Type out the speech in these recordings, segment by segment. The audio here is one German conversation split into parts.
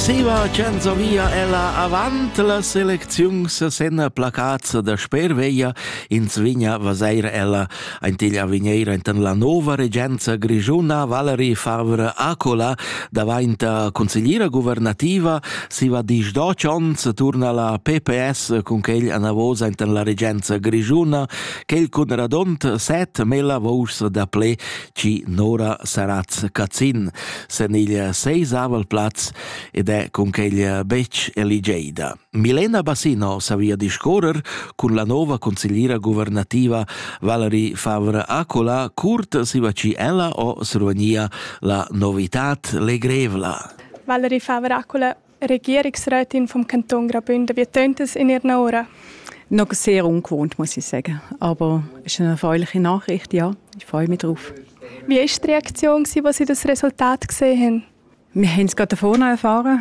Siva Cenzovia ella avant la selezione sena placats da Sperveia in Svigna Vaseira ella intiglia Vigneira in la nuova regenza Grigiuna Valerie Favre Acola davanti consigliera governativa si va di sdocions torna la PPS con che a Navosa in la regenza Grigiuna che con radont 7 mela voce da ple ci Nora Saraz Cazzin seniglia 6 aval plaz ed è con che il Bec Eligeida. Milena Bassino savia discorrer con la nuova consigliera governativa Valerie Favre Acola curt si vaci ella o srovania la novitat le grevla. Valerie Favre Acola, Regierungsrätin vom Kanton Graubünden, wie tönt es in Ihrer Ohren? Noch sehr ungewohnt, muss ich sagen. Aber es ist eine erfreuliche Nachricht, ja. Ich freue mich drauf. Wie war die Reaktion, als Sie das Resultat gesehen haben? Wir haben es gerade vorne erfahren,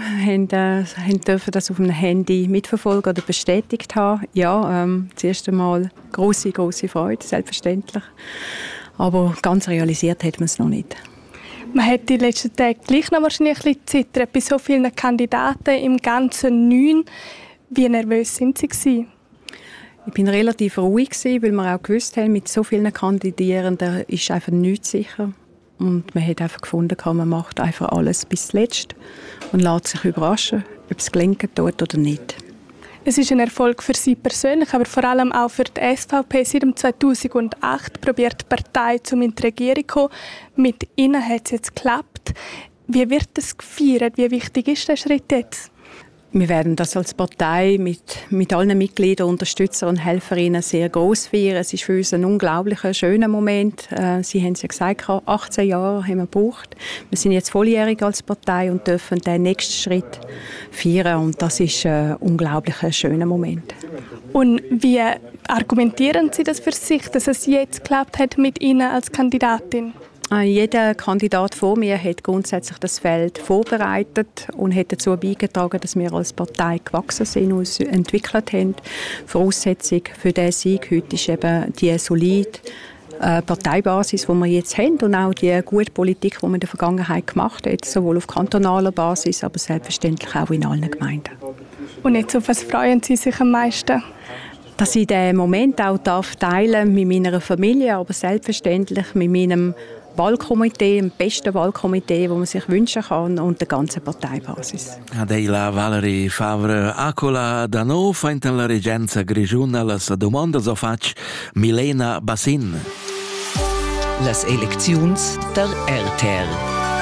dürfen das auf dem Handy mitverfolgen oder bestätigt haben. Ja, das erste Mal grosse Freude, selbstverständlich. Aber ganz realisiert hat man es noch nicht. Man hat die letzten Tage gleich noch wahrscheinlich ein bisschen zittert. Bei so vielen Kandidaten im ganzen 9. Wie nervös sind Sie gewesen? Ich bin relativ ruhig gewesen, weil wir auch gewusst haben, mit so vielen Kandidierenden ist einfach nichts sicher. Und man hat einfach gefunden, man macht einfach alles bis zuletzt und lässt sich überraschen, ob es gelingt dort oder nicht. Es ist ein Erfolg für Sie persönlich, aber vor allem auch für die SVP. Seit 2008 probiert die Partei in die Regierung zu kommen. Mit Ihnen hat es jetzt geklappt. Wie wird das gefeiert? Wie wichtig ist der Schritt jetzt? Wir werden das als Partei mit allen Mitgliedern, Unterstützern und Helferinnen sehr gross feiern. Es ist für uns ein unglaublicher, schöner Moment. Sie haben es ja gesagt, 18 Jahre haben wir gebraucht. Wir sind jetzt volljährig als Partei und dürfen den nächsten Schritt feiern. Und das ist ein unglaublicher, schöner Moment. Und wie argumentieren Sie das für sich, dass es jetzt geklappt hat mit Ihnen als Kandidatin? Jeder Kandidat vor mir hat grundsätzlich das Feld vorbereitet und hat dazu beigetragen, dass wir als Partei gewachsen sind und uns entwickelt haben. Die Voraussetzung für diesen Sieg heute ist eben die solide Parteibasis, die wir jetzt haben und auch die gute Politik, die man in der Vergangenheit gemacht hat, sowohl auf kantonaler Basis, aber selbstverständlich auch in allen Gemeinden. Und jetzt auf was freuen Sie sich am meisten? Dass ich diesen Moment auch teilen mit meiner Familie, aber selbstverständlich mit meinem Wahlkomitee, dem besten Wahlkomitee, das man sich wünschen kann, und der ganzen Parteibasis. Adeila Valerie Favre Acola da nova in la regenza Grigiuna las domandas o fac Milena Bassin. Las elecziuns der RTR.